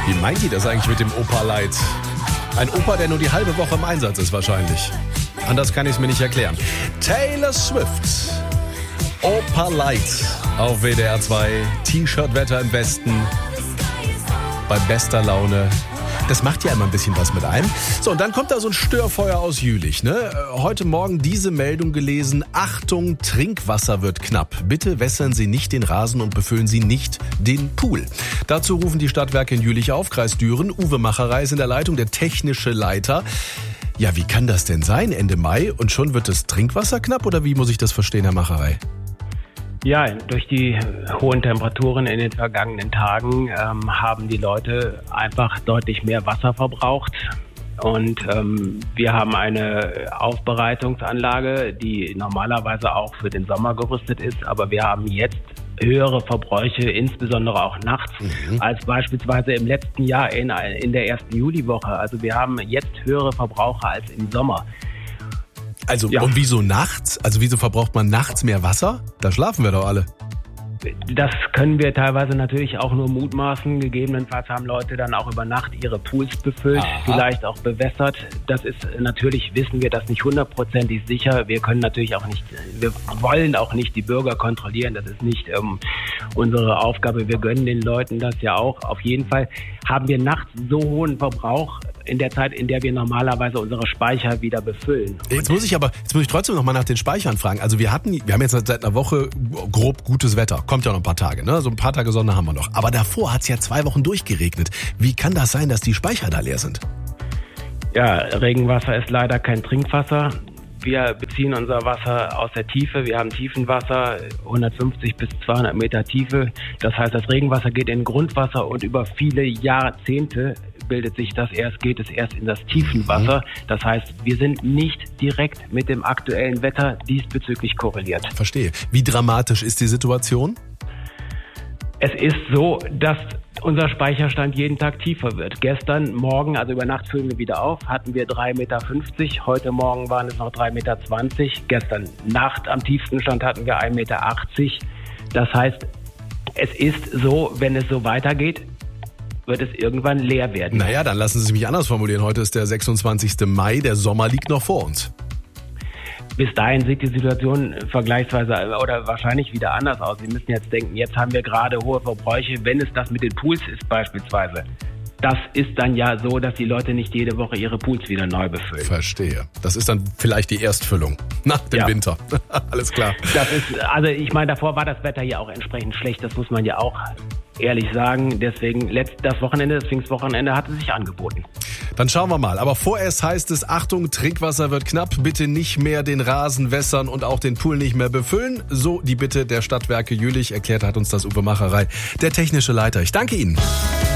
Wie meint die das eigentlich mit dem Opa Light? Ein Opa, der nur die halbe Woche im Einsatz ist wahrscheinlich. Anders kann ich es mir nicht erklären. Taylor Swift. Opa Light auf WDR 2. T-Shirt-Wetter im Westen. Bei bester Laune. Das macht ja immer ein bisschen was mit einem. So, und dann kommt da so ein Störfeuer aus Jülich, ne? Heute Morgen diese Meldung gelesen. Achtung, Trinkwasser wird knapp. Bitte wässern Sie nicht den Rasen und befüllen Sie nicht den Pool. Dazu rufen die Stadtwerke in Jülich auf. Kreis Düren. Uwe Macherei ist in der Leitung, der technische Leiter. Ja, wie kann das denn sein, Ende Mai? Und schon wird das Trinkwasser knapp? Oder wie muss ich das verstehen, Herr Macherei? Ja, durch die hohen Temperaturen in den vergangenen Tagen haben die Leute einfach deutlich mehr Wasser verbraucht. Und wir haben eine Aufbereitungsanlage, die normalerweise auch für den Sommer gerüstet ist. Aber wir haben jetzt höhere Verbräuche, insbesondere auch nachts, als beispielsweise im letzten Jahr in der ersten Juliwoche. Also wir haben jetzt höhere Verbraucher als im Sommer. Also, ja. Und wieso nachts? Also wieso verbraucht man nachts mehr Wasser? Da schlafen wir doch alle. Das können wir teilweise natürlich auch nur mutmaßen. Gegebenenfalls haben Leute dann auch über Nacht ihre Pools befüllt, vielleicht auch bewässert. Das ist natürlich, wissen wir das nicht hundertprozentig sicher. Wir können natürlich auch nicht, wir wollen auch nicht die Bürger kontrollieren. Das ist nicht unsere Aufgabe. Wir gönnen den Leuten das ja auch. Auf jeden Fall haben wir nachts so hohen Verbrauch in der Zeit, in der wir normalerweise unsere Speicher wieder befüllen. Jetzt muss ich trotzdem noch mal nach den Speichern fragen. Also wir haben jetzt seit einer Woche grob gutes Wetter. Kommt ja noch ein paar Tage, ne? So ein paar Tage Sonne haben wir noch. Aber davor hat es ja 2 Wochen durchgeregnet. Wie kann das sein, dass die Speicher da leer sind? Ja, Regenwasser ist leider kein Trinkwasser. Wir beziehen unser Wasser aus der Tiefe. Wir haben Tiefenwasser, 150 bis 200 Meter Tiefe. Das heißt, das Regenwasser geht in Grundwasser und über viele Jahrzehnte geht es erst in das Tiefenwasser. Das heißt, wir sind nicht direkt mit dem aktuellen Wetter diesbezüglich korreliert. Verstehe. Wie dramatisch ist die Situation? Es ist so, dass unser Speicherstand jeden Tag tiefer wird. Gestern Morgen, also über Nacht füllen wir wieder auf, hatten wir 3,50 Meter. Heute Morgen waren es noch 3,20 Meter. Gestern Nacht am tiefsten Stand hatten wir 1,80 Meter. Das heißt, es ist so, wenn es so weitergeht, wird es irgendwann leer werden. Naja, dann lassen Sie mich anders formulieren. Heute ist der 26. Mai, der Sommer liegt noch vor uns. Bis dahin sieht die Situation vergleichsweise oder wahrscheinlich wieder anders aus. Sie müssen jetzt denken, jetzt haben wir gerade hohe Verbräuche, wenn es das mit den Pools ist beispielsweise. Das ist dann ja so, dass die Leute nicht jede Woche ihre Pools wieder neu befüllen. Verstehe. Das ist dann vielleicht die Erstfüllung nach dem Winter. Alles klar. Also ich meine, davor war das Wetter ja auch entsprechend schlecht. Das muss man ja auch ehrlich sagen. Deswegen das Pfingstwochenende hatte sich angeboten. Dann schauen wir mal. Aber vorerst heißt es, Achtung, Trinkwasser wird knapp. Bitte nicht mehr den Rasen wässern und auch den Pool nicht mehr befüllen. So die Bitte der Stadtwerke Jülich. Erklärt hat uns das Uwe Macherei, der technische Leiter. Ich danke Ihnen.